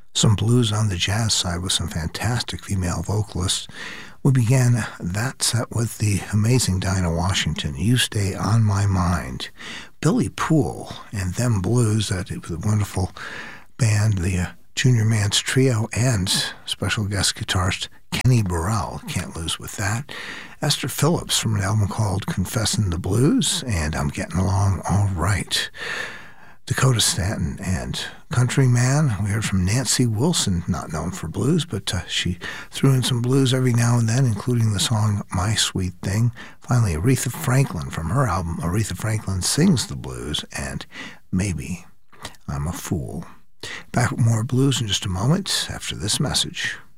Some blues on the jazz side with some fantastic female vocalists. We began that set with the amazing Dinah Washington, You Stay on My Mind. Billy Poole and Them Blues, that was a wonderful band, the Junior Mance Trio, and special guest guitarist Kenny Burrell. Can't lose with that. Esther Phillips from an album called Confessin' the Blues, and I'm Getting Along All Right. Dakota Stanton and Countryman. We heard from Nancy Wilson, not known for blues, but she threw in some blues every now and then, including the song My Sweet Thing. Finally, Aretha Franklin from her album Aretha Franklin Sings the Blues, and Maybe I'm a Fool. Back with more blues in just a moment after this message.